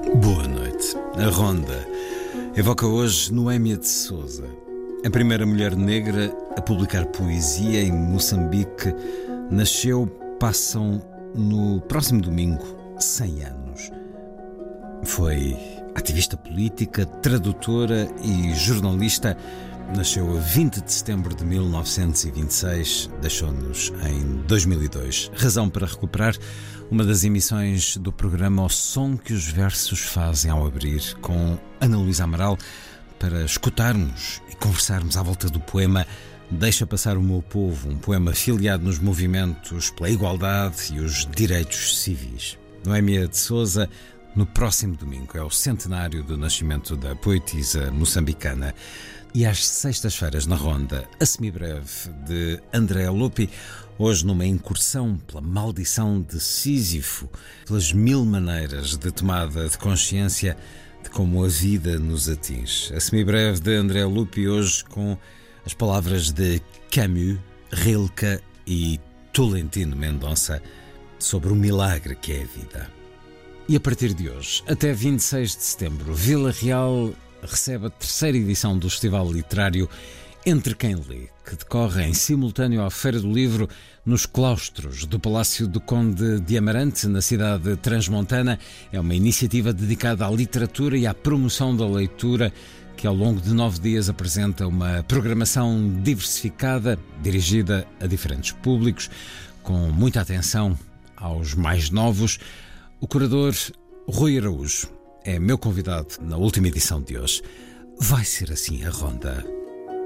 Boa noite. A Ronda evoca hoje Noémia de Souza, a primeira mulher negra a publicar poesia em Moçambique. Nasceu, passam no próximo domingo 100 anos. Foi ativista política, tradutora e jornalista. Nasceu a 20 de setembro de 1926, deixou-nos em 2002. Razão para recuperar uma das emissões do programa O Som que os Versos Fazem ao Abrir, com Ana Luísa Amaral, para escutarmos e conversarmos à volta do poema Deixa Passar o Meu Povo, um poema filiado nos movimentos pela igualdade e os direitos civis. Noémia de Souza, no próximo domingo, é o centenário do nascimento da poetisa moçambicana. E às sextas-feiras na Ronda, a semibreve de André Lupi, hoje numa incursão pela maldição de Sísifo, pelas 1000 maneiras de tomada de consciência de como a vida nos atinge. A semibreve de André Lupi hoje com as palavras de Camus, Rilke e Tolentino Mendonça sobre o milagre que é a vida. E a partir de hoje, até 26 de setembro, Vila Real recebe a terceira edição do Festival Literário Entre Quem Lê, que decorre em simultâneo à Feira do Livro nos claustros do Palácio do Conde de Amarante, na cidade transmontana. É uma iniciativa dedicada à literatura e à promoção da leitura, que ao longo de 9 dias apresenta uma programação diversificada, dirigida a diferentes públicos, com muita atenção aos mais novos. O curador Rui Araújo é meu convidado na última edição de hoje. Vai ser assim a Ronda.